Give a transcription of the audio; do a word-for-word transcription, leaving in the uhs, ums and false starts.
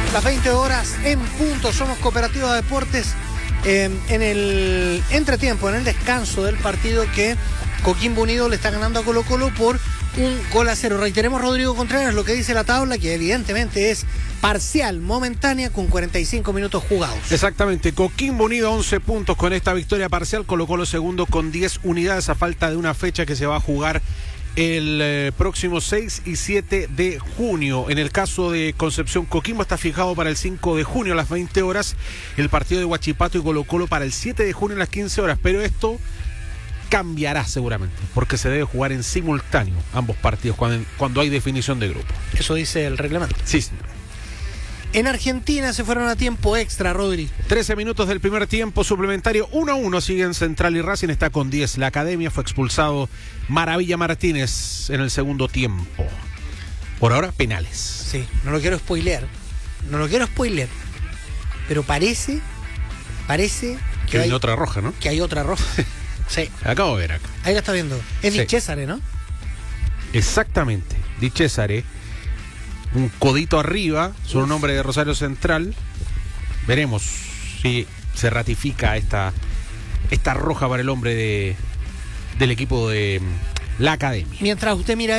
Las veinte horas en punto. Somos Cooperativa Deportes. Eh, en el entretiempo, en el descanso del partido que Coquimbo Unido le está ganando a Colo Colo por un gol a cero. Reiteremos, Rodrigo Contreras, lo que dice la tabla, que evidentemente es parcial, momentánea, con cuarenta y cinco minutos jugados. Exactamente, Coquimbo Unido once puntos con esta victoria parcial, Colo Colo segundo con diez unidades a falta de una fecha que se va a jugar el eh, próximo seis y siete de junio. En el caso de Concepción, Coquimbo está fijado para el cinco de junio a las veinte horas, el partido de Huachipato y Colo Colo para el siete de junio a las quince horas, pero esto cambiará seguramente, porque se debe jugar en simultáneo ambos partidos cuando, cuando hay definición de grupo. Eso dice el reglamento. Sí, señor. En Argentina se fueron a tiempo extra, Rodri. trece minutos del primer tiempo suplementario, uno a uno siguen Central y Racing, está con diez. La Academia, fue expulsado Maravilla Martínez en el segundo tiempo. Por ahora, penales. Sí, no lo quiero spoilear. No lo quiero spoilear. Pero parece, parece que, Que hay hay otra roja, ¿no? Que hay otra roja. Sí. Acabo de ver acá. Ahí la está viendo. Es Sí. Di César, ¿no? Exactamente. Di César, un codito arriba, sobre un hombre de Rosario Central. Veremos si se ratifica esta, esta roja para el hombre de, del equipo de la Academia. Mientras usted mira